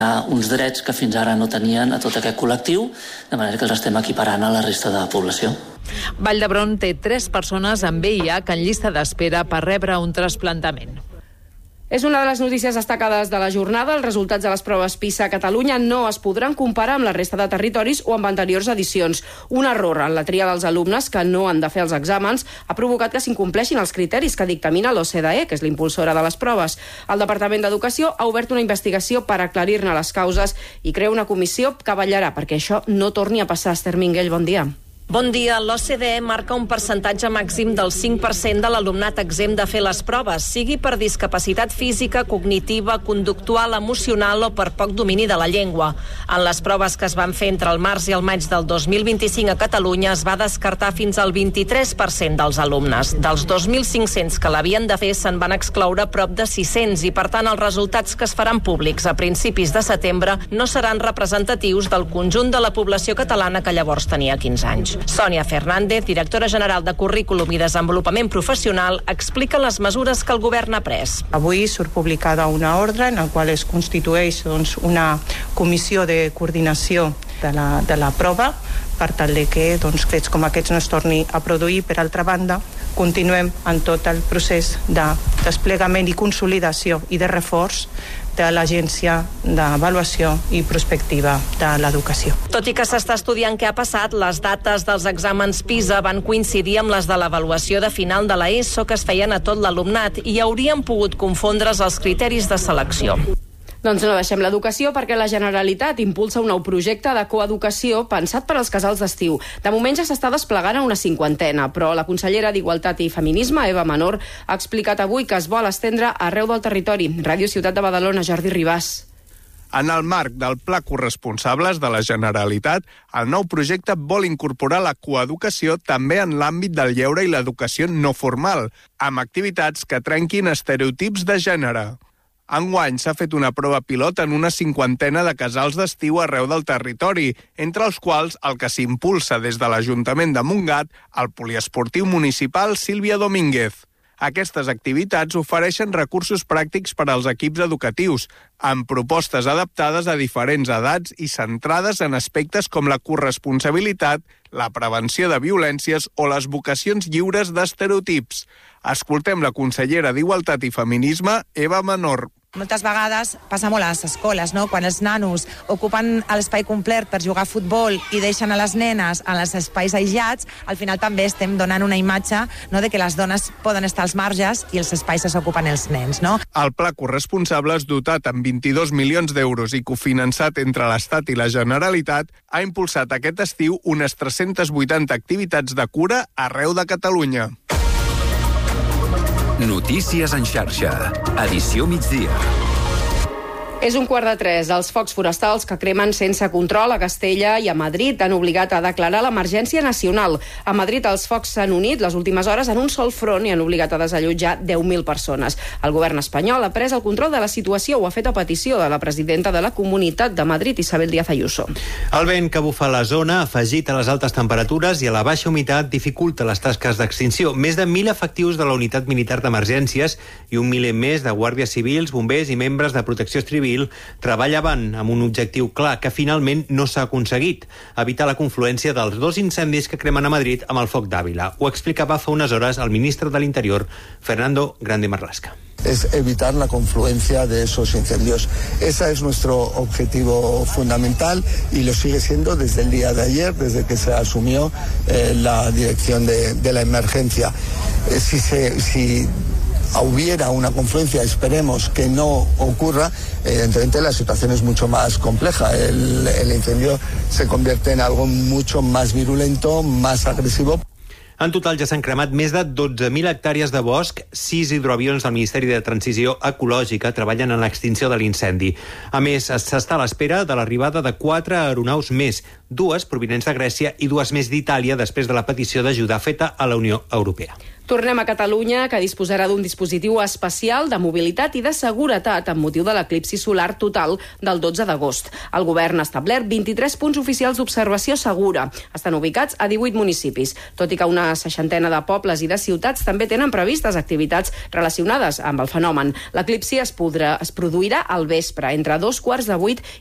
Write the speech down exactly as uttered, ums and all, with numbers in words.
uns drets que fins ara no tenien a tot aquest col·lectiu, de manera que els estem equiparant a la resta de la població. Vall d'Hebron té tres persones amb V I H en llista d'espera per rebre un trasplantament. És una de les notícies destacades de la jornada. Els resultats de les proves PISA a Catalunya no es podran comparar amb la resta de territoris o amb anteriors edicions. Un error en la tria dels alumnes que no han de fer els exàmens ha provocat que s'incompleixin els criteris que dictamina l'O C D E, que és l'impulsora de les proves. El Departament d'Educació ha obert una investigació per aclarir-ne les causes i crea una comissió que vetllarà perquè això no torni a passar. Esther Minguell, bon dia. Bon dia. L'O C D E marca un percentatge màxim del cinc per cent de l'alumnat exempt de fer les proves, sigui per discapacitat física, cognitiva, conductual, emocional o per poc domini de la llengua. En les proves que es van fer entre el març i el maig del dos mil vint-i-cinc a Catalunya es va descartar fins al vint-i-tres per cent dels alumnes. Dels dos mil cinc-cents que l'havien de fer se'n van excloure prop de sis-cents i, per tant, els resultats que es faran públics a principis de setembre no seran representatius del conjunt de la població catalana que llavors tenia quinze anys. Sònia Fernández, directora general de Currículum i Desenvolupament Professional, explica les mesures que el govern ha pres. Avui surt publicada una ordre en la qual es constitueix doncs, una comissió de coordinació de la, de la prova per tal de que doncs, fets com aquests no es torni a produir. Per altra banda, continuem en tot el procés de desplegament i consolidació i de reforç de l'Agència d'Avaluació i Prospectiva de l'Educació. Tot i que s'està estudiant què ha passat, les dates dels exàmens PISA van coincidir amb les de l'avaluació de final de la ESO que es feien a tot l'alumnat i haurien pogut confondre's els criteris de selecció. Doncs no deixem l'educació perquè la Generalitat impulsa un nou projecte de coeducació pensat per als casals d'estiu. De moment ja s'està desplegant a una cinquantena, però la consellera d'Igualtat i Feminisme, Eva Menor, ha explicat avui que es vol estendre arreu del territori. Ràdio Ciutat de Badalona, Jordi Ribàs. En el marc del Pla Corresponsables de la Generalitat, el nou projecte vol incorporar la coeducació també en l'àmbit del lleure i l'educació no formal, amb activitats que trenquin estereotips de gènere. Enguany s'ha fet una prova pilot en una cinquantena de casals d'estiu arreu del territori, entre els quals el que s'impulsa des de l'Ajuntament de Montgat, el poliesportiu municipal Sílvia Domínguez. Aquestes activitats ofereixen recursos pràctics per als equips educatius, amb propostes adaptades a diferents edats i centrades en aspectes com la corresponsabilitat, la prevenció de violències o les vocacions lliures d'estereotips. Escoltem la consellera d'Igualtat i Feminisme, Eva Menor. Moltes vegades passa molt a les escoles, no? Quan els nanos ocupen l'espai complet per jugar a futbol i deixen a les nenes en els espais aïllats, al final també estem donant una imatge, no?, de que les dones poden estar als marges i els espais els ocupen els nens, no? El Pla Corresponsables, dotat amb vint-i-dos milions d'euros i cofinançat entre l'Estat i la Generalitat, ha impulsat aquest estiu unes tres-centes vuitanta activitats de cura arreu de Catalunya. Notícies en xarxa. Edició migdia. És un quart de tres. Els focs forestals que cremen sense control a Castella i a Madrid han obligat a declarar l'emergència nacional. A Madrid els focs s'han unit les últimes hores en un sol front i han obligat a desallotjar deu mil persones. El govern espanyol ha pres el control de la situació, ho ha fet a petició de la presidenta de la Comunitat de Madrid, Isabel Díaz Ayuso. El vent que bufa a la zona, afegit a les altes temperatures i a la baixa humitat, dificulta les tasques d'extinció. Més de mil efectius de la unitat militar d'emergències i un miler més de guàrdies civils, bombers i membres de protecció civil treballaven amb un objectiu clar que finalment no s'ha aconseguit, evitar la confluència dels dos incendis que cremen a Madrid amb el foc d'Àvila. Ho explicava fa unes hores el ministre de l'Interior, Fernando Grande Marlaska. Es evitar la confluencia de esos incendios. Ese es nuestro objetivo fundamental y lo sigue siendo desde el día de ayer, desde que se asumió eh, la dirección de, de la emergencia. Eh, si se... Si hubiera una confluencia, esperemos que no ocurra, evidentemente la situación es mucho más compleja. El, el incendio se convierte en algo mucho más virulento, más agresivo. En total ja s'han cremat més de dotze mil hectàrees de bosc, sis hidroavions del Ministeri de Transició Ecològica treballen en l'extinció de l'incendi. A més, s'està a l'espera de l'arribada de quatre aeronaus més, dues provinents de Grècia i dues més d'Itàlia després de la petició d'ajuda feta a la Unió Europea. Tornem a Catalunya, que disposarà d'un dispositiu especial de mobilitat i de seguretat amb motiu de l'eclipsi solar total del dotze d'agost. El govern ha establert vint-i-tres punts oficials d'observació segura. Estan ubicats a divuit municipis, tot i que una seixantena de pobles i de ciutats també tenen previstes activitats relacionades amb el fenomen. L'eclipsi es, podrà, es produirà al vespre, entre dos quarts de vuit